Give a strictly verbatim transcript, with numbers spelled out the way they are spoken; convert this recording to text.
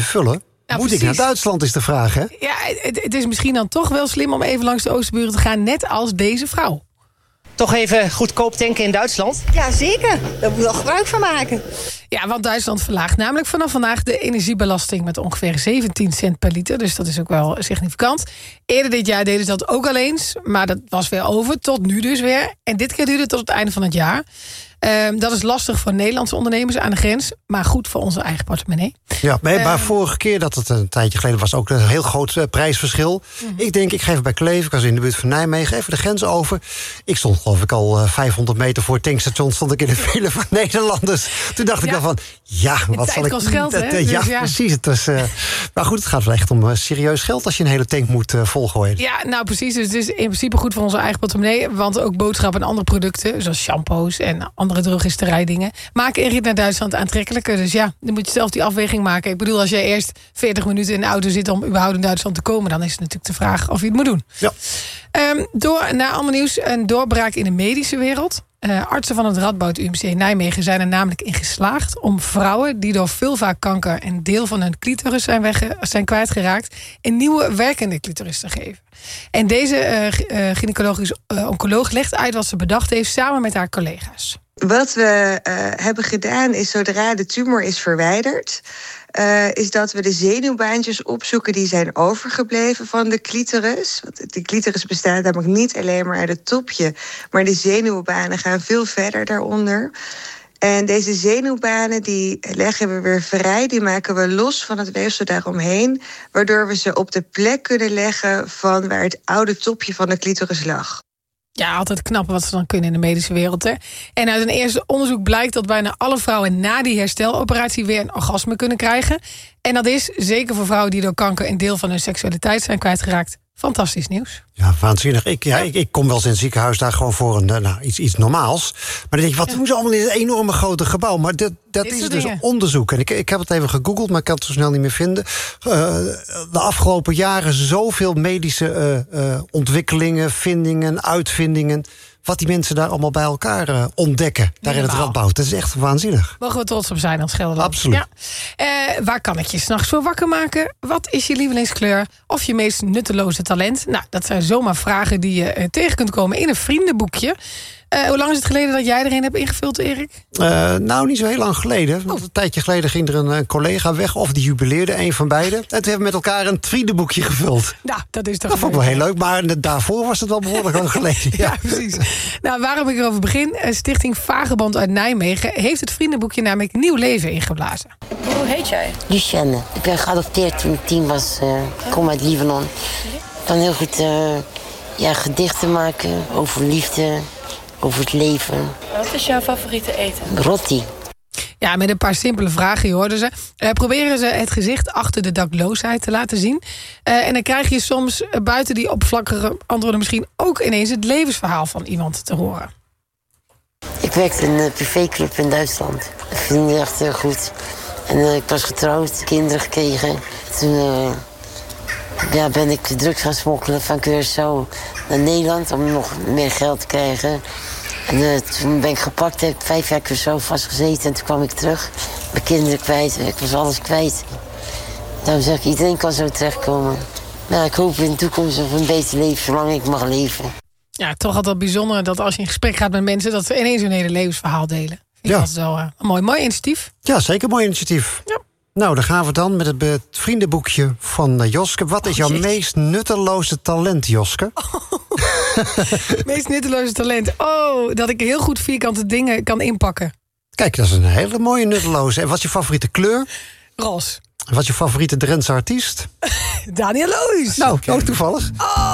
vullen. Ja, Moet precies. ik naar Duitsland is de vraag, hè? Ja, het, het is misschien dan toch wel slim om even langs de Oosterburen te gaan, net als deze vrouw. Toch even goedkoop tanken in Duitsland? Ja, zeker. Daar moet je wel gebruik van maken. Ja, want Duitsland verlaagt namelijk vanaf vandaag de energiebelasting met ongeveer zeventien cent per liter. Dus dat is ook wel significant. Eerder dit jaar deden ze dat ook al eens, maar dat was weer over. Tot nu dus weer. En dit keer duurde het tot het einde van het jaar. Um, dat is lastig voor Nederlandse ondernemers aan de grens, maar goed voor onze eigen portemonnee. Ja, maar, maar Um, vorige keer dat het een tijdje geleden was ook een heel groot uh, prijsverschil. Mm-hmm. Ik denk, ik ga even bij Kleef, ik was in de buurt van Nijmegen, even de grens over. Ik stond geloof ik al uh, vijfhonderd meter voor het tankstation, stond ik in de file van Nederlanders. Toen dacht ik ja. al van, ja, wat zal ik... kost geld, hè? Uh, Dus ja, ja, precies. Het was, uh, maar goed, het gaat wel echt om uh, serieus geld als je een hele tank moet uh, volgooien. Ja, nou precies. Dus het is in principe goed voor onze eigen portemonnee, want ook boodschappen en andere producten, zoals shampoos en andere drogisterijden, maken een rit naar Duitsland aantrekkelijker. Dus ja, dan moet je zelf die afweging maken. Ik bedoel, als jij eerst veertig minuten in de auto zit om überhaupt in Duitsland te komen, dan is het natuurlijk de vraag of je het moet doen. Ja. Um, door naar ander nieuws, een doorbraak in de medische wereld. Uh, artsen van het Radboud U M C in Nijmegen zijn er namelijk in geslaagd om vrouwen die door vulvakanker een deel van hun clitoris zijn, wegge- zijn kwijtgeraakt, een nieuwe werkende clitoris te geven. En deze uh, uh, gynaecologisch uh, oncoloog legt uit wat ze bedacht heeft samen met haar collega's. Wat we uh, hebben gedaan is, zodra de tumor is verwijderd, Uh, is dat we de zenuwbaantjes opzoeken die zijn overgebleven van de clitoris. Want de clitoris bestaat namelijk niet alleen maar uit het topje, maar de zenuwbanen gaan veel verder daaronder. En deze zenuwbanen die leggen we weer vrij, die maken we los van het weefsel daaromheen, waardoor we ze op de plek kunnen leggen van waar het oude topje van de clitoris lag. Ja, altijd knap wat ze dan kunnen in de medische wereld. Hè? En uit een eerste onderzoek blijkt dat bijna alle vrouwen na die hersteloperatie weer een orgasme kunnen krijgen. En dat is, zeker voor vrouwen die door kanker een deel van hun seksualiteit zijn kwijtgeraakt, fantastisch nieuws. Ja, waanzinnig. Ik, ja, ik, ik kom wel eens in het ziekenhuis daar gewoon voor een, nou, iets, iets normaals. Maar dan denk je, wat doen ze allemaal in een enorme grote gebouw? Maar dat, dat Dit is soort dus dingen. onderzoek. En ik, ik heb het even gegoogeld, maar ik kan het zo snel niet meer vinden. Uh, de afgelopen jaren zoveel medische uh, uh, ontwikkelingen, vindingen, uitvindingen. Wat die mensen daar allemaal bij elkaar uh, ontdekken. Daar in het Radboud. Dat is echt waanzinnig. Mogen we trots op zijn als Gelderland. Absoluut. Ja. Uh, waar kan ik je 's nachts voor wakker maken? Wat is je lievelingskleur? Of je meest nutteloze talent? Nou, dat zijn zomaar vragen die je uh, tegen kunt komen in een vriendenboekje. Uh, hoe lang is het geleden dat jij erin hebt ingevuld, Erik? Uh, nou, niet zo heel lang geleden. Oh. Een tijdje geleden ging er een, een collega weg, of die jubileerde, een van beiden. En toen hebben we met elkaar een vriendenboekje gevuld. Nou, dat is toch dat vond ik wel heel leuk, maar daarvoor was het wel behoorlijk lang geleden. Ja, ja precies. Nou, waarom ik erover begin? Stichting Vagebond uit Nijmegen heeft het vriendenboekje namelijk nieuw leven ingeblazen. Hoe heet jij? Lucienne. Ik ben geadopteerd toen ik tien was. Uh, ik kom uit Libanon. Ik kan heel goed uh, ja, gedichten maken over liefde, over het leven. Wat is jouw favoriete eten? Rotti. Ja, met een paar simpele vragen, je hoorde ze. Uh, proberen ze het gezicht achter de dakloosheid te laten zien. Uh, en dan krijg je soms uh, buiten die oppervlakkige antwoorden misschien ook ineens het levensverhaal van iemand te horen. Ik werkte in een privéclub in Duitsland. Ik vind het echt heel goed. En uh, ik was getrouwd, kinderen gekregen. Toen uh, ja, ben ik drugs gaan smokkelen van Curaçao naar Nederland om nog meer geld te krijgen. En uh, toen ben ik gepakt, heb ik vijf jaar Curaçao vastgezeten en toen kwam ik terug. Mijn kinderen kwijt, ik was alles kwijt. Daarom zeg ik, iedereen kan zo terechtkomen. Nou, ik hoop in de toekomst op een beter leven, zolang ik mag leven. Ja, toch altijd bijzonder dat als je in gesprek gaat met mensen, dat ze ineens hun hele levensverhaal delen. Vind ja. Dat is wel uh, een mooi, mooi initiatief. Ja, zeker een mooi initiatief. Ja. Nou, dan gaan we dan met het, het vriendenboekje van uh, Joske. Wat is oh, jouw jeetje. meest nutteloze talent, Joske? Oh. meest nutteloze talent? Oh, dat ik heel goed vierkante dingen kan inpakken. Kijk, dat is een hele mooie nutteloze. En wat is je favoriete kleur? Roze. En wat is je favoriete Drentse artiest? Daniel Loos. Nou, ook toevallig. Oh.